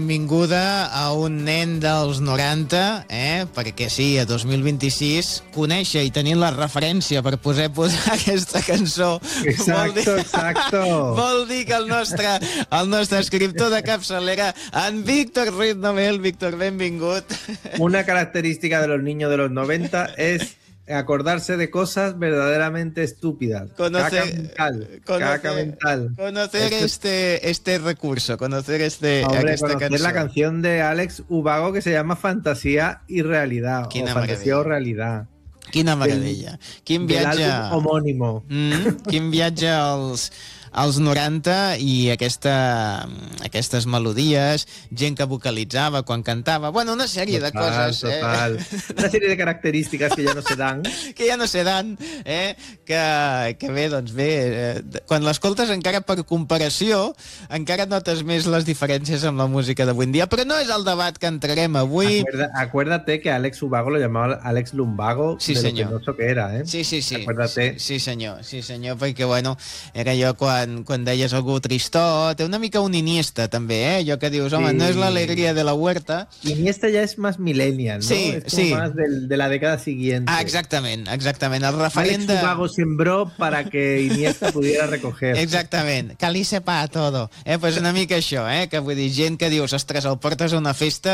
Benvinguda a un nen dels 90, perquè sí, a 2026, conèixer i tenir la referència per poder posar aquesta cançó. Exacto. Vol dir que el nostre escriptor de capçalera, en Víctor Ruiz Novel. Víctor, benvingut. Una característica de los niños de los 90 es acordarse de cosas verdaderamente estúpidas. Caca mental. Conocer este recurso, conocer esta conocer la canción. canción de Alex Ubago que se llama Fantasía y Realidad. Quina Fantasía o Realidad. Quina meravella. Quin viatge... De l'àlbum homònimo. Quin viatge als 90 i aquestes melodies, gent que vocalitzava quan cantava, bueno, una sèrie de coses. Total. Una sèrie de característiques que ja no se dan. Que ja no se dan, que bé, doncs bé, quan l'escoltes encara per comparació, encara notes més les diferències amb la música d'avui en dia, però no és el debat que entrarem avui. Acuérdate que Alex Ubago lo llamaba Alex Lumbago, sí, de senyor. lo penoso que era, Sí. Acuérdate. Sí, senyor, perquè, bueno, era jo quan deies algú tristó, té una mica un Iniesta, també, allò que dius, home, no és l'alegria de la huerta. Iniesta ya es más millennial, ¿no? Sí, es como más de la década siguiente. Exactament. El referent Alex Ubago sembró para que Iniesta pudiera recoger. Exactament, calice pa todo. Pues una mica això, que vull dir, gent que dius, ostres, el portes a una festa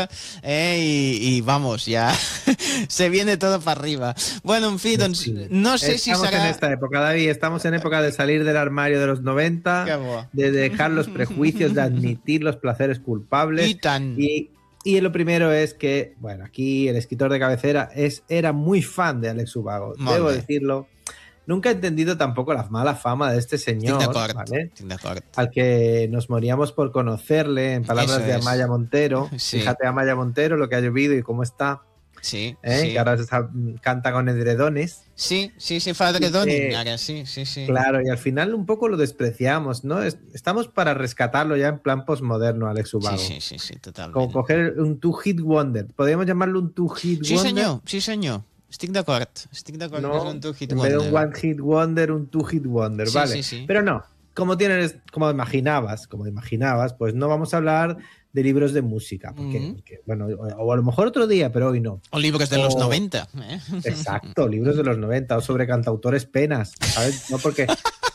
i vamos, ya se viene todo para arriba. Bueno, en fi, doncs, no sé si serà... Estamos en esta época, David, estamos en época de salir del armario de los 90, de dejar los prejuicios, de admitir los placeres culpables. I tant. Y lo primero es que, bueno, aquí el escritor de cabecera era muy fan de Alex Ubago, debo decirlo. Nunca he entendido tampoco la mala fama de este señor, ¿vale? Al que nos moríamos por conocerle, en palabras de Amaya Montero. Sí. Fíjate, Amaya Montero, lo que ha llovido y cómo está. Sí. Que ahora canta con edredones. Sí, fa edredoning, ara, sí. Claro, y al final un poco lo despreciamos, ¿no? Estamos para rescatarlo ya en plan postmoderno, Alex Ubago. Sí, totalment. Como coger un two-hit wonder. ¿Podríamos llamarlo un two-hit wonder? Sí, senyor. Estic d'acord. No, que és un two-hit en wonder. vez de un one-hit wonder, un two-hit wonder, vale. Sí. Pero no, como imaginabas, pues no vamos a hablar de libros de música, porque, bueno, o a lo mejor otro día, pero hoy no. O libros de los 90. Exacto, libros de los 90, o sobre cantautores penas, ¿sabes? No, porque